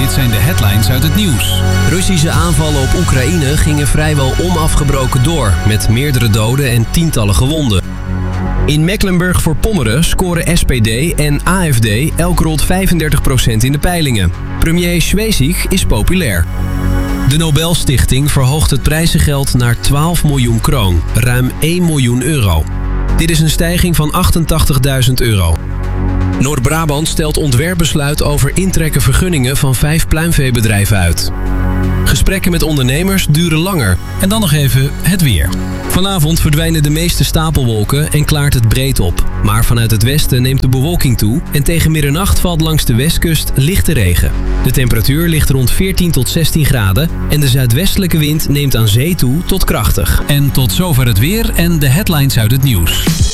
Dit zijn de headlines uit het nieuws. Russische aanvallen op Oekraïne gingen vrijwel onafgebroken door, met meerdere doden en tientallen gewonden. In Mecklenburg-Vorpommeren scoren SPD en AFD elk rond 35% in de peilingen. Premier Schwesig is populair. De Nobelstichting verhoogt het prijzengeld naar 12 miljoen kroon, ruim 1 miljoen euro. Dit is een stijging van €88.000. Noord-Brabant stelt ontwerpbesluit over intrekken vergunningen van 5 pluimveebedrijven uit. Gesprekken met ondernemers duren langer. En dan nog even het weer. Vanavond verdwijnen de meeste stapelwolken en klaart het breed op. Maar vanuit het westen neemt de bewolking toe en tegen middernacht valt langs de westkust lichte regen. De temperatuur ligt rond 14 tot 16 graden en de zuidwestelijke wind neemt aan zee toe tot krachtig. En tot zover het weer en de headlines uit het nieuws.